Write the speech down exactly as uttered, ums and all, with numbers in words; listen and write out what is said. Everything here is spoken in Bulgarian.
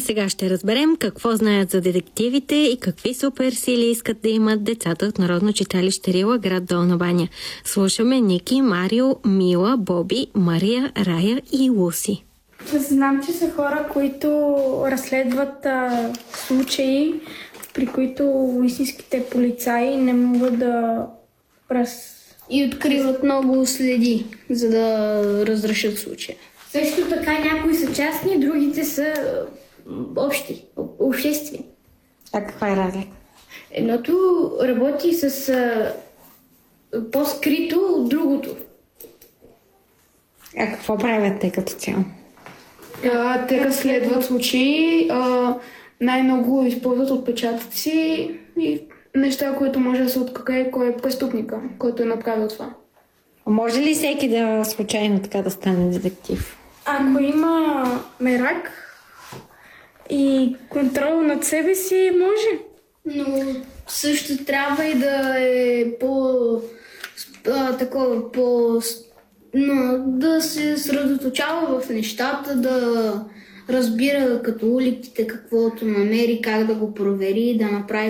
сега ще разберем какво знаят за детективите и какви суперсили искат да имат децата от Народно читалище Рила, град Долна баня. Слушаме Ники, Марио, Мила, Боби, Мария, Рая и Луси. Знам, че са хора, които разследват а, случаи, при които истинските полицаи не могат да раз... И откриват много следи, за да разрешат случая. Също така някои са частни, другите са общи, обществени. А каква е разлика? Едното работи с а, по-скрито от другото. А какво правят те като цяло? А, те разследват случаи, а, най-много използват отпечатъци и неща, които може да се открие кой е престъпника, който е направил това. А може ли всеки да случайно така да стане детектив? Ако има мерак и контрол над себе си, може. Но също трябва и да е по... А, такова, по... Но да се средоточава в нещата, да разбира като уликите, каквото намери, как да го провери, да направи